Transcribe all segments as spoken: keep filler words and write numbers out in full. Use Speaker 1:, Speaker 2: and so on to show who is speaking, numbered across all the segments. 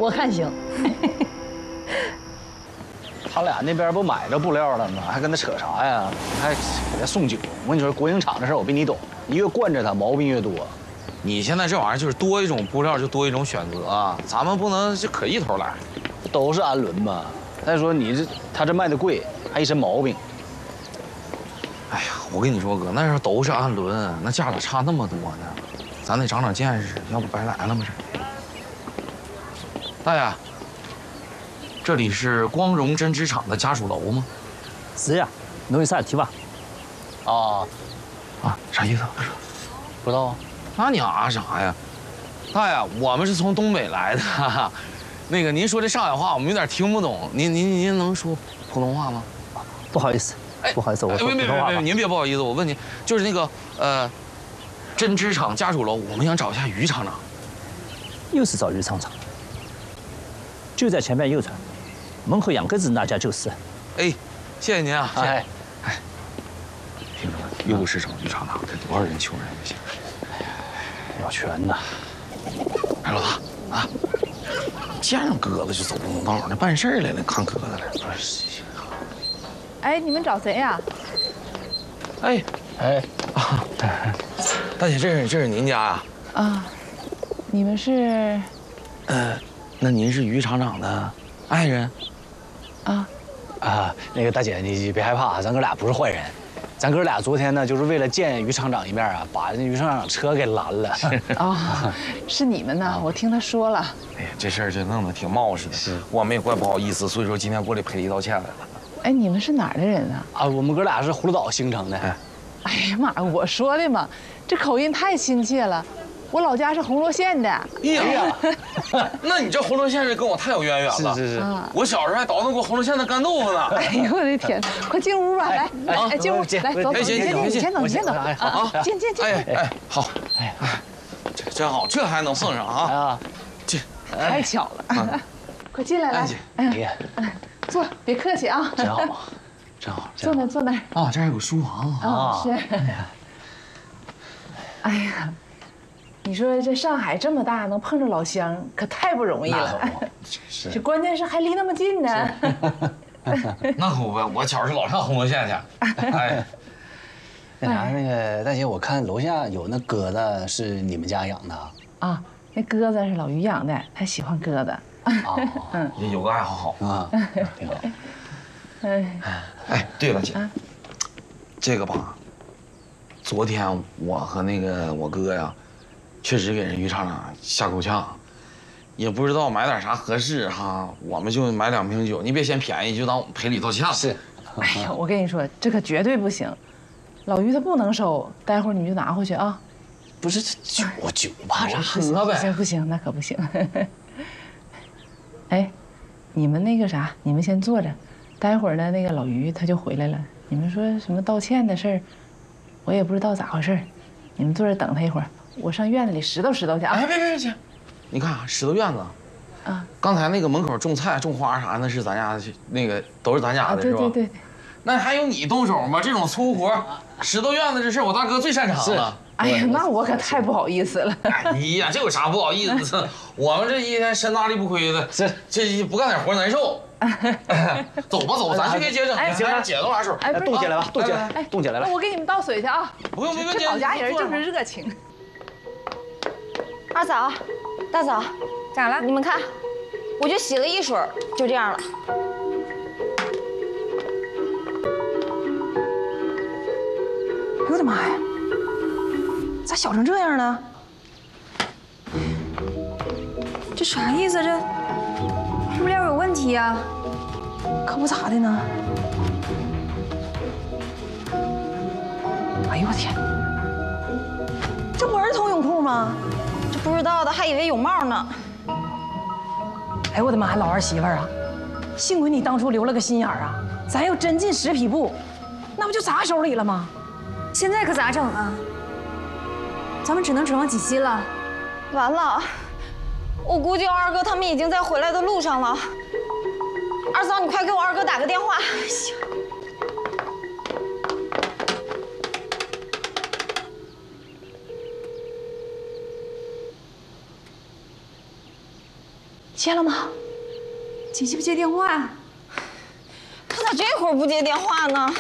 Speaker 1: 我看行。
Speaker 2: 他俩那边不买着布料了吗？还跟他扯啥呀？还给他送酒。我跟你说，国营厂的事我比你懂，你越惯着他，毛病越多。
Speaker 3: 你现在这玩意儿就是多一种布料就多一种选择啊，咱们不能就可一头来。
Speaker 2: 都是氨纶嘛。再说你这他这卖的贵，还一身毛病。
Speaker 3: 哎呀，我跟你说哥，那要都是氨纶，那价咋差那么多呢？咱得长长见识，要不白来了吗？这。大爷，这里是光荣针织厂的家属楼吗？
Speaker 4: 是呀，侬有啥事体吧？
Speaker 2: 啊
Speaker 3: 啊，啥意思？
Speaker 2: 不知道啊。
Speaker 3: 那你啊啥呀？大爷，我们是从东北来的，哈哈。那个您说这上海话我们有点听不懂，您您您能说普通话吗？
Speaker 4: 不好意思，不好意思，我说普
Speaker 3: 别
Speaker 4: 通话吧。
Speaker 3: 您别不好意思，我问您，就是那个呃，针织厂家属楼，我们想找一下于厂长。
Speaker 4: 又是找于厂长，就在前面右转，门口养鸽子那家就是。
Speaker 3: 哎，谢谢您啊！
Speaker 2: 哎
Speaker 3: 哎，听说又是找于厂长，这多少人求人这些？
Speaker 2: 哎呀，要全呐！
Speaker 3: 哎，老大啊，见着鸽子就走不动道，那办事来了，看鸽子来了。
Speaker 5: 哎，你们找谁呀？
Speaker 3: 哎哎啊，大姐，这是这是您家呀？
Speaker 5: 啊，你们是？
Speaker 3: 呃，那您是于厂长的爱人？
Speaker 5: 啊
Speaker 2: 啊，那个大姐，你别害怕，咱哥俩不是坏人。咱哥俩昨天呢，就是为了见于厂长一面啊，把那于厂长车给拦了。
Speaker 5: 哦，是你们呢，我听他说了。
Speaker 3: 哎呀，这事儿就弄得挺冒失的，是我们也怪不好意思，所以说今天过来赔礼道歉来了。
Speaker 5: 哎，你们是哪儿的人啊？
Speaker 2: 啊，我们哥俩是葫芦岛兴城的。
Speaker 5: 哎呀妈呀，我说的嘛，这口音太亲切了。我老家是红螺县的。
Speaker 3: 哎呀，那你这红螺县是跟我太有渊源了。
Speaker 2: 是是是，
Speaker 3: 我小时候还倒腾过红螺县的干豆腐呢。
Speaker 5: 哎呦我的天，快进屋吧，来，哎，进屋，来，走走，你先进，你先走，你先走啊，进进进。
Speaker 3: 哎哎，好，哎哎，这真好，这还能碰上啊？啊，进，
Speaker 5: 太巧了，快进来，来，
Speaker 2: 哎呀，
Speaker 5: 坐，别客气啊。
Speaker 2: 真好，真好，
Speaker 5: 坐那，坐那。
Speaker 3: 啊，这还有个书房
Speaker 5: 啊。是。哎呀。你说这上海这么大，能碰着老乡，可太不容易了。
Speaker 2: 是，
Speaker 5: 这关键是还离那么近呢。
Speaker 3: 那可不呗，我小时候老上红螺县去。哎，
Speaker 2: 那啥，那个大姐，我看楼下有那鸽子，是你们家养的
Speaker 5: 啊？那鸽子是老于养的，他喜欢鸽子。
Speaker 3: 哦，嗯，有个爱好好啊，挺好。哎，哎，对了，姐，这个吧，昨天我和那个我哥呀。确实给人于厂长吓够呛，也不知道买点啥合适哈，我们就买两瓶酒，你别嫌便宜，就当赔礼道歉了。
Speaker 2: 是，
Speaker 5: 哎呀，我跟你说，这可绝对不行，老于他不能收，待会儿你们就拿回去啊。
Speaker 2: 不是这酒酒怕啥
Speaker 3: 喝呗？
Speaker 5: 不行不行，那可不行。哎，你们那个啥，你们先坐着，待会儿呢那个老于他就回来了，你们说什么道歉的事儿，我也不知道咋回事，你们坐着等他一会儿。我上院子里拾掇拾掇去啊！
Speaker 3: 哎，别别别，你看啊，拾掇院子，啊，刚才那个门口种菜、种花啥的，是咱家的，那个都是咱家的，是吧？
Speaker 5: 对对对。
Speaker 3: 那还有你动手吗？这种粗活，拾掇院子这事，我大哥最擅长了。
Speaker 5: 哎呀，那我可太不好意思了。
Speaker 3: 哎呀，这有啥不好意思？我们这一天身大力不亏的，这这不干点活难受。走吧走，咱去给姐整去。行，姐动啥手？
Speaker 2: 哎，动起来吧，动起来，哎，动起来了。
Speaker 5: 我给你们倒水去啊。
Speaker 3: 不用不用，
Speaker 5: 这老家人就是热情。
Speaker 6: 二嫂，大嫂，咋了？你们看，我就洗了一水，就这样了。
Speaker 7: 哎呦我的妈呀！咋小成这样呢？
Speaker 6: 这啥意思？这布料有问题啊？
Speaker 7: 可不咋的呢。哎呦我天！这不儿童泳裤吗？
Speaker 6: 这不知道的还以为有帽呢。
Speaker 7: 哎呦我的妈呀，老儿媳妇儿啊，幸亏你当初留了个心眼儿啊！咱要真进十匹布，那不就砸手里了吗？
Speaker 6: 现在可咋整啊？咱们只能指望锦溪了。完了，我估计二哥他们已经在回来的路上了。二嫂，你快给我二哥打个电话。行。
Speaker 7: 接了吗？
Speaker 6: 姐接不接电话？他咋这会儿不接电话呢？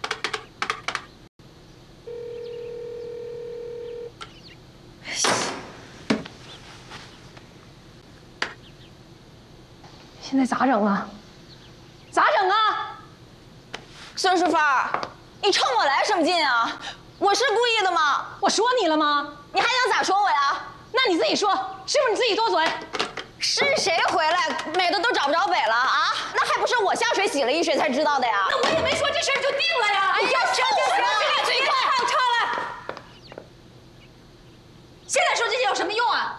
Speaker 7: 现在咋整啊？咋整啊？
Speaker 6: 孙淑芳，你冲我来什么劲啊？我是故意的吗？
Speaker 7: 我说你了吗？
Speaker 6: 你还想咋说我呀？
Speaker 7: 那你自己说，是不是你自己多嘴？
Speaker 6: 是谁回来美的都找不着北了啊？那还不是我下水洗了一水才知道的呀？
Speaker 7: 那我也没说这事儿就定了呀！
Speaker 6: 哎呀，行行行，别嘴快，
Speaker 7: 吵吵了。现在说这些有什么用啊？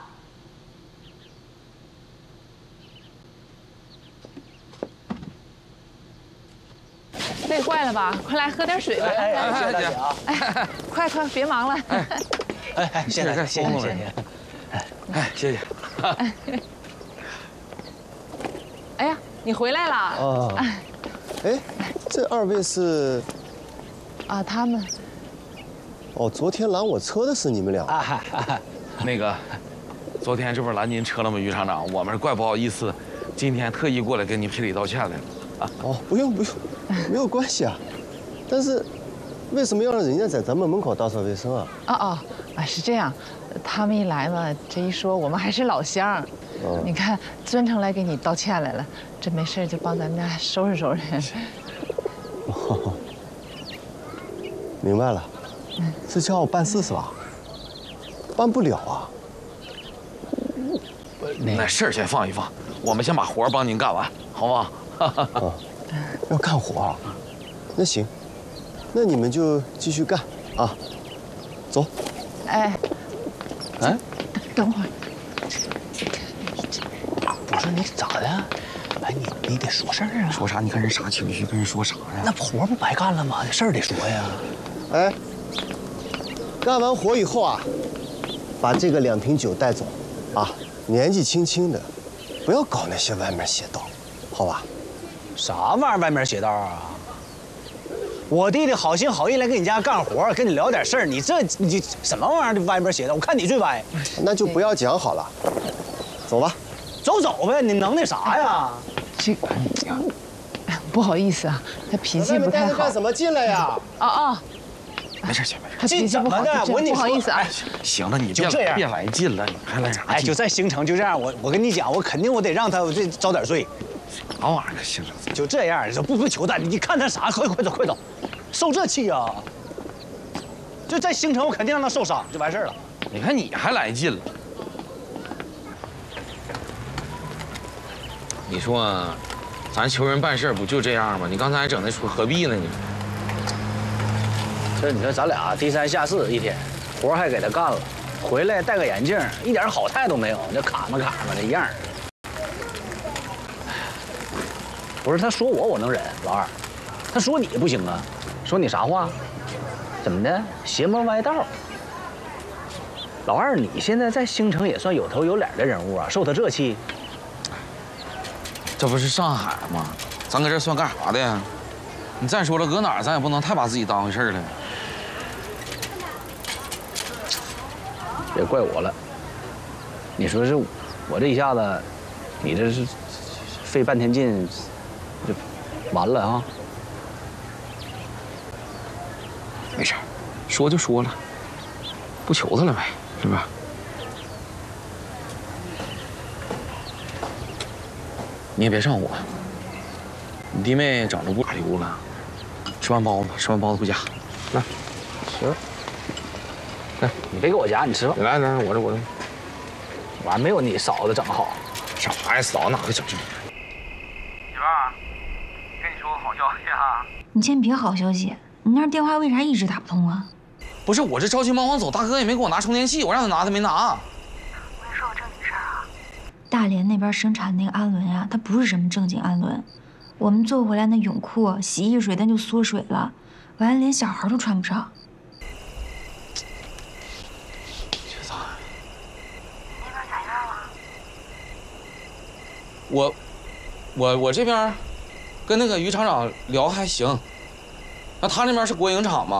Speaker 5: 累坏了吧？快来喝点水吧。
Speaker 2: 哎哎，谢谢大姐啊！
Speaker 5: 哎，快快别忙了。
Speaker 2: 哎哎，谢谢谢谢谢谢。
Speaker 3: 哎，谢谢。
Speaker 5: 哎呀，你回来了。
Speaker 1: 啊。哎，这二位是？
Speaker 5: 啊，他们。
Speaker 1: 哦，昨天拦我车的是你们俩。
Speaker 2: 啊，
Speaker 3: 那个，昨天这不是拦您车了吗，于厂长？我们怪不好意思，今天特意过来跟您赔礼道歉来了。啊。
Speaker 1: 哦，不用不用，没有关系啊。但是，为什么要让人家在咱们门口打扫卫生啊？
Speaker 5: 哦哦，啊是这样，他们一来嘛，这一说我们还是老乡，
Speaker 1: 嗯、
Speaker 5: 你看专程来给你道歉来了，这没事就帮咱们家收拾收拾。
Speaker 1: 哦，明白了，是叫我办事是吧？办不了啊。
Speaker 3: 那事儿先放一放，我们先把活儿帮您干完，好不好？
Speaker 1: 啊，要干活啊？那行，那你们就继续干啊。走。
Speaker 5: 哎，
Speaker 2: 哎，
Speaker 5: 等会儿。
Speaker 2: 不是你咋的？哎，你你得说事儿啊！
Speaker 3: 说啥？你看人啥情绪，跟人说啥呀？
Speaker 2: 那活不白干了吗？事儿得说呀。
Speaker 1: 哎，干完活以后啊，把这个两瓶酒带走，啊，年纪轻轻的，不要搞那些歪门邪道，好吧？
Speaker 2: 啥玩意儿歪门邪道啊？我弟弟好心好意来给你家干活，跟你聊点事儿，你这你什么玩意儿的歪门邪道？我看你最歪。
Speaker 1: 那就不要讲好了，走吧。
Speaker 2: 走走呗，你能那啥呀？
Speaker 5: 这，不好意思啊，他脾气不太好。
Speaker 1: 干什么？进来呀！
Speaker 5: 哦哦，
Speaker 3: 没事，姐没事。
Speaker 5: 他脾气不好，
Speaker 2: 我跟你
Speaker 5: 不好意思啊。
Speaker 3: 行了，你别别来劲了，你还来啥劲？
Speaker 2: 哎，就在兴城就这样，我我跟你讲，我肯定我得让他这遭点罪。
Speaker 3: 啥玩意儿？兴城
Speaker 2: 就这样，不不求他，你看他啥？快快走快走，受这气呀！就在兴城，我肯定让他受伤，就完事儿了。
Speaker 3: 你看你还来劲了。你说，咱求人办事不就这样吗？你刚才还整那出何必呢？你
Speaker 2: 这你说咱俩低三下四一天，活还给他干了，回来戴个眼镜，一点好态度没有，这卡嘛卡嘛的一样。不是他说我我能忍，老二，他说你不行啊，说你啥话？怎么的？邪魔歪道？老二，你现在在兴城也算有头有脸的人物啊，受他这气。
Speaker 3: 这不是上海吗？咱搁这算干啥的呀？你再说了，搁哪儿咱也不能太把自己当回事了。
Speaker 2: 别怪我了，你说是我这一下子，你这是费半天劲，就完了啊！
Speaker 3: 没事，说就说了，不求他了呗，是吧？你也别上火，你弟妹长得不咋溜了，吃完包子，吃完包子回家，来，
Speaker 2: 行，来，你别给我夹，你吃吧。
Speaker 3: 来来，我这我这，
Speaker 2: 我还没有你嫂子整好。
Speaker 3: 啥玩意儿？嫂哪会整这？
Speaker 8: 媳妇儿，跟你说个好消息啊！
Speaker 6: 你先别好消息，你那电话为啥一直打不通啊？
Speaker 3: 不是，我这着急忙慌走，大哥也没给我拿充电器，我让他拿，他没拿。
Speaker 6: 我跟你说个正经事儿啊，大连那边生产那个氨纶呀，它不是什么正经氨纶，我们做回来那泳裤洗一水它就缩水了，完了连小孩都穿不上。
Speaker 3: 这咋？
Speaker 6: 那边咋样了？
Speaker 3: 我，我我这边跟那个于厂长聊还行，那他那边是国营厂嘛。